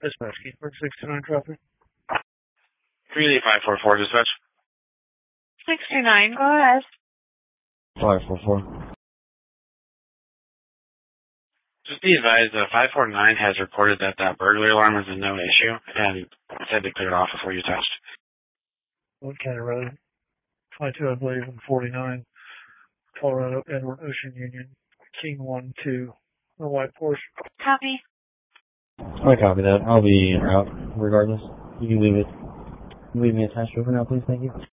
Dispatch, Keithburg 69 traffic. 38544 dispatch. 629, go ahead. 544. Just be advised, 549 has reported that burglary alarm is a no issue and said to clear it off before you touched. Wood County Road, 22, I believe, and 49, Colorado, Edward Ocean Union, King 1-2, a white Porsche. Copy. I copy that. I'll be en route regardless. You can leave me attached over now, please. Thank you.